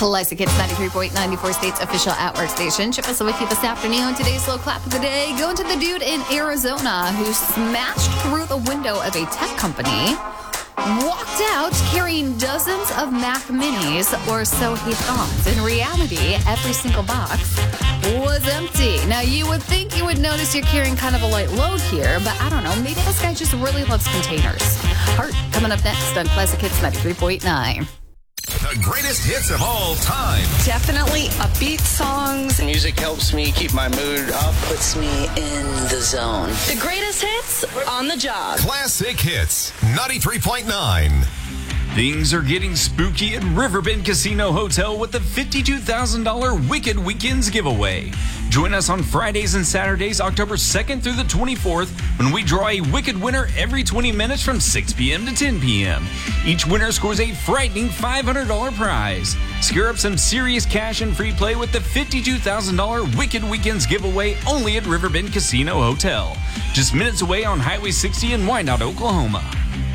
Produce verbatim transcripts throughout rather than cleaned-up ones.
Classic Hits ninety-three point nine, ninety-four State's official at-work station. Chip us a wiki this afternoon. Today's slow clap of the day going to the dude in Arizona who smashed through the window of a tech company, walked out carrying dozens of Mac Minis, or so he thought. In reality, every single box was empty. Now, you would think you would notice you're carrying kind of a light load here, but I don't know. Maybe this guy just really loves containers. Heart coming up next on Classic Hits ninety-three point nine. The greatest hits of all time. Definitely upbeat songs. Music helps me keep my mood up. Puts me in the zone. The greatest hits on the job. Classic Hits ninety-three point nine. Things are getting spooky at Riverbend Casino Hotel with the fifty-two thousand dollars Wicked Weekends giveaway. Join us on Fridays and Saturdays, October second through the twenty-fourth, when we draw a Wicked winner every twenty minutes from six p.m. to ten p.m. Each winner scores a frightening five hundred dollars prize. Scare up some serious cash and free play with the fifty-two thousand dollars Wicked Weekends giveaway only at Riverbend Casino Hotel. Just minutes away on Highway sixty in Wyandotte, Oklahoma.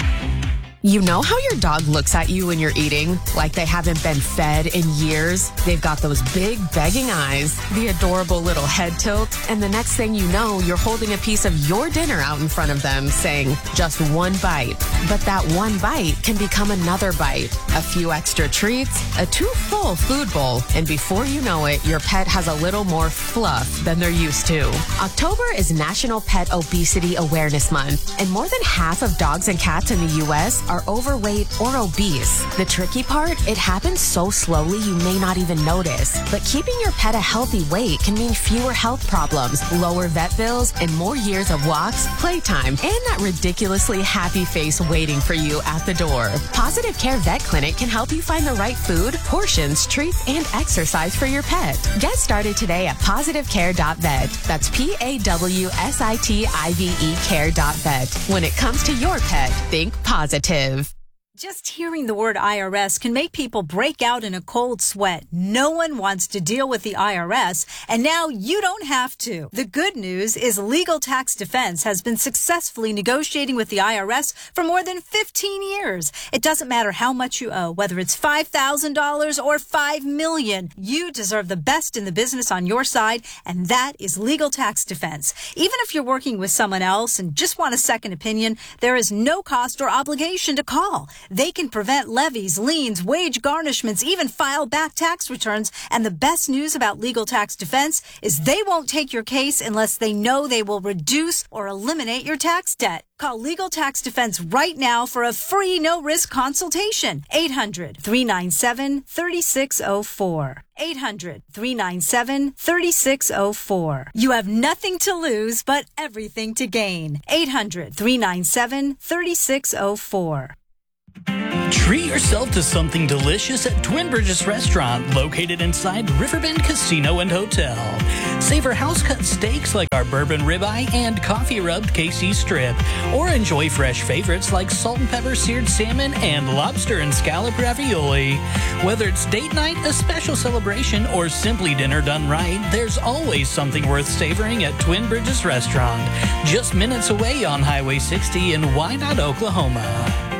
You know how your dog looks at you when you're eating, like they haven't been fed in years? They've got those big, begging eyes, the adorable little head tilt, and the next thing you know, you're holding a piece of your dinner out in front of them, saying, just one bite. But that one bite can become another bite, a few extra treats, a too full food bowl, and before you know it, your pet has a little more fluff than they're used to. October is National Pet Obesity Awareness Month, and more than half of dogs and cats in the U S are overweight or obese. The tricky part, it happens so slowly you may not even notice. But keeping your pet a healthy weight can mean fewer health problems, lower vet bills, and more years of walks, playtime, and that ridiculously happy face waiting for you at the door. Positive Care Vet Clinic can help you find the right food, portions, treats, and exercise for your pet. Get started today at positive care dot vet. That's P A W S I T I V E care dot vet. When it comes to your pet, think positive. Just hearing the word I R S can make people break out in a cold sweat. No one wants to deal with the I R S, and now you don't have to. The good news is Legal Tax Defense has been successfully negotiating with the I R S for more than fifteen years. It doesn't matter how much you owe, whether it's five thousand dollars or five million dollars. You deserve the best in the business on your side, and that is Legal Tax Defense. Even if you're working with someone else and just want a second opinion, there is no cost or obligation to call. They can prevent levies, liens, wage garnishments, even file back tax returns. And the best news about Legal Tax Defense is they won't take your case unless they know they will reduce or eliminate your tax debt. Call Legal Tax Defense right now for a free no-risk consultation. eight hundred, three nine seven, three six zero four. eight hundred, three nine seven, three six zero four. You have nothing to lose but everything to gain. eight hundred, three nine seven, three six zero four. Treat yourself to something delicious at Twin Bridges Restaurant, located inside Riverbend Casino and Hotel. Savor house-cut steaks like our bourbon ribeye and coffee-rubbed K C strip, or enjoy fresh favorites like salt and pepper seared salmon and lobster and scallop ravioli. Whether it's date night, a special celebration, or simply dinner done right, there's always something worth savoring at Twin Bridges Restaurant, just minutes away on Highway sixty in Wyandotte, Oklahoma.